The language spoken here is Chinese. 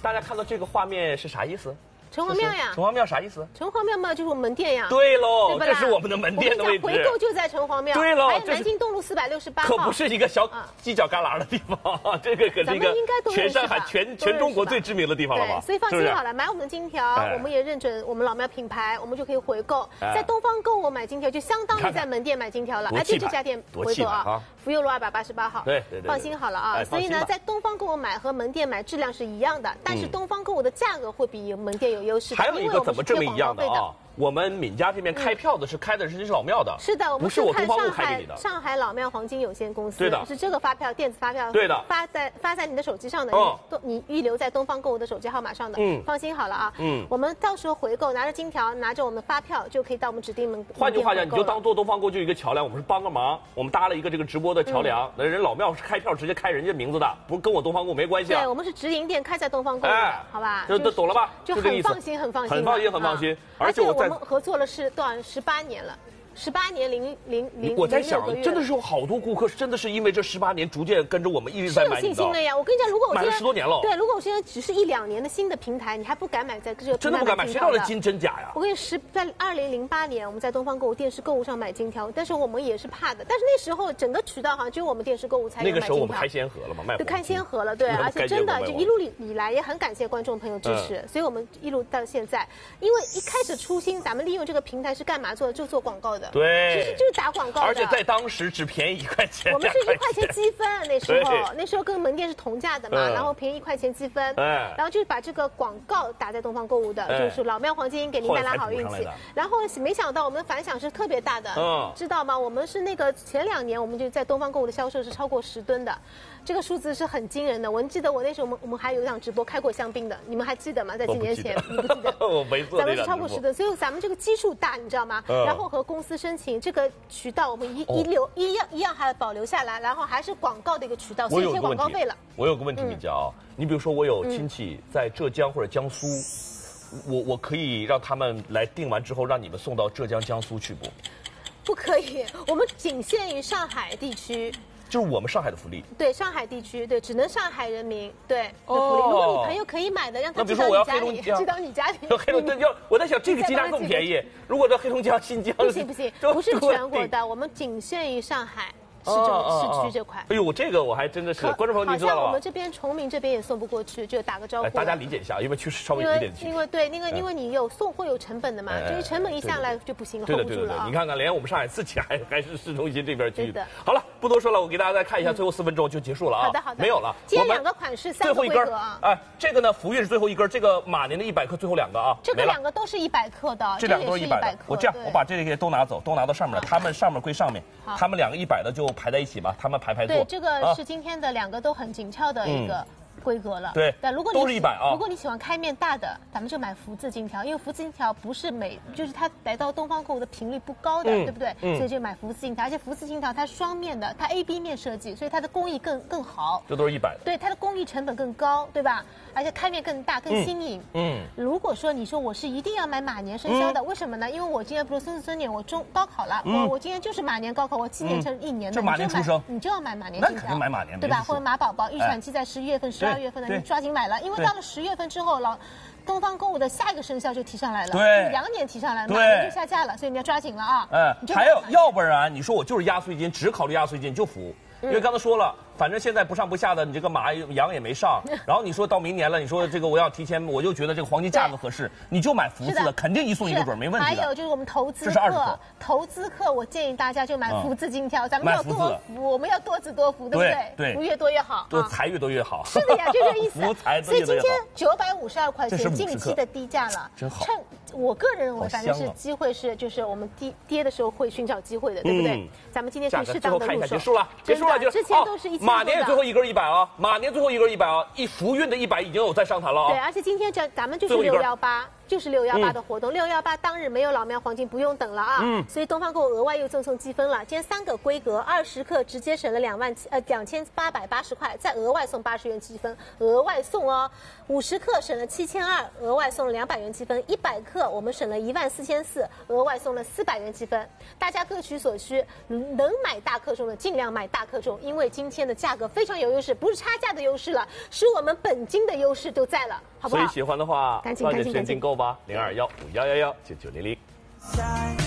大家看到这个画面是啥意思？ 城隍庙呀， 城隍庙啥意思？ 城隍庙嘛，就是我们门店呀。 对喽，这是我们的门店的位置。 回购就在城隍庙。 对喽， 还有南京东路468号。 可不是一个小犄角旮旯的地方，这个可是一个全上海、全中国最知名的地方了吧？ 所以放心好了，买我们的金条，我们也认准我们老庙品牌，我们就可以回购。在东方购物买金条，就相当于在门店买金条了。而且这家店回购啊，福佑路288号。 对， 放心好了啊。所以呢，在东方购物买和门店买质量是一样的，但是东方购物的价格会比门店有优势。 还有一个。怎么这么一样的啊？我们闵家这边开票的是开的是老庙的， 是的， 不是我东方物开给你的。 上海老庙黄金有限公司， 对的， 是这个发票，电子发票， 对的， 发在你的手机上的，你预留在东方购物的手机号码上的，放心好了啊，我们到时候回购，拿着金条，拿着我们发票，就可以到我们指定门。 换句话讲，你就当做东方购物就一个桥梁，我们是帮个忙，我们搭了一个这个直播的桥梁。那人老庙是开票直接开人家名字的，不是跟我东方购物没关系啊。 对，我们是直营店开在东方购物的，好吧？ 就懂了吧？ 就很放心，很放心， 很放心。 而且我们合作了是多少？18年了。18年0 我在想，真的是有好多顾客，真的是因为这18年逐渐跟着我们一直在买。 是有信心的呀！我跟你讲，如果我买了10多年了， 对，如果我现在只是1、2年的新的平台，你还不敢买在这个真的不敢买，谁知道这金真假呀？ 我跟你说，在2008年，我们在东方购物电视购物上买金条，但是我们也是怕的。但是那时候整个渠道好像只有我们电视购物才有买金条。 那个时候我们开先河了嘛，卖对，开先河了，对，而且真的就一路以来也很感谢观众朋友支持，所以我们一路到现在，因为一开始初心，咱们利用这个平台是干嘛做的？就做广告的， 对。 就是打广告的， 而且在当时只便宜1块钱， 我们是1块钱积分，那时候跟门店是同价的嘛，然后便宜1块钱积分，然后就是把这个广告打在东方购物的，就是老庙黄金给您带来好运气，然后没想到我们的反响是特别大的，知道吗？我们是那个前2年我们就在东方购物的销售是超过10吨的。这个数字是很惊人的。我记得我那时候我们还有一场直播开过香槟的，你们还记得吗？在几年前，你不记得？ 我没做。 咱们是超过10吨，所以咱们这个基数大，你知道吗？然后和公司申请这个渠道，我们一样还保留下来，然后还是广告的一个渠道，所以贴广告费了。 我有个问题比较，你比如说我有亲戚在浙江或者江苏，我可以让他们来订完之后，让你们送到浙江、江苏去不？ 不可以，我们仅限于上海地区。 就是我们上海的福利， 对上海地区，对只能上海人民对的福利。如果你朋友可以买的，让他寄到你家里，寄到你家里。 黑龙江，我在想这个鸡蛋更便宜。如果这黑龙江、新疆， 不行，不是全国的，我们仅限于上海。市区这块， 哎呦，这个我还真的是，观众朋友你知道了吧？ 好像我们这边崇明这边也送不过去，就打个招呼。 大家理解一下，因为确实稍微有点距离。 因为你有送会有成本的嘛，这一成本一下来就不行了， hold 不住了。 你看看，连我们上海自己还是市中心这边去的。好了，不多说了，我给大家再看一下，最后4分钟就结束了啊。 好的， 没有了。 今天2个款式，3个规格啊。 哎，这个呢，福运是最后1根，这个马年的100克最后2个啊。 这个2个都是100克的， 这2个都是100克。我这样，我把这些都拿走，都拿到上面了，他们上面归上面，他们2个100的就排在一起吧，他们排坐。 对，这个是今天的2个都很紧俏的一个规格了。 对， 但如果都是100啊。 如果你喜欢开面大的，咱们就买福字金条，因为福字金条不是就是它来到东方购物的频率不高的，对不对？所以就买福字金条，而且福字金条它双面的，它 A、B 面设计，所以它的工艺更好。 这都是100的。 对，它的工艺成本更高，对吧？而且开面更大、更新颖。如果说你说我是一定要买马年生肖的，为什么呢？因为我今年不是孙子孙女，我高考了，我今年就是马年高考，我7年成1年的， 就马年出生， 你就要买马年金条， 那肯定买马年， 对吧？或者马宝宝，预产期在11月份、12月份的，你抓紧买了，因为到了10月份之后，东方购物的下一个生肖就提上来了， 对 ，2年提上来了，马年就下架了，所以你要抓紧了啊。 还有，要不然你说我就是压岁金，只考虑压岁金就服，因为刚才说了。反正现在不上不下的，你这个马羊也没上，然后你说到明年了，你说这个我要提前，我就觉得这个黄金价格合适，你就买福字的，肯定1送1个准，没问题的。 还有就是我们投资客，我建议大家就买福字金条，咱们要多福，我们要多子多福，对不对？ 对， 福越多越好， 多财越多越好。 是的呀，就这意思。 福财所以今天952块钱，近期的低价了， 真好。 趁我个人认为，反正是机会是，就是我们跌的时候会寻找机会的，对不对？咱们今天可以适当的入手。 结束了，结束了，就之前都是1000多。 马年最后1根100啊，马年最后1根100啊，福运的100已经有在上谈了啊。 对，而且今天咱们就是618。 就是618的活动，618当日没有老庙黄金不用等了啊，所以东方购物额外又赠送积分了。今天3个规格，20克直接省了2880块，再额外送80元积分，额外送哦。50克省了7200，额外送了200元积分。100克我们省了14400，额外送了400元积分。大家各取所需，能买大克重的尽量买大克重，因为今天的价格非常有优势，不是差价的优势了，是我们本金的优势都在了，好不好？ 所以喜欢的话， 赶紧先订购吧，0215111990。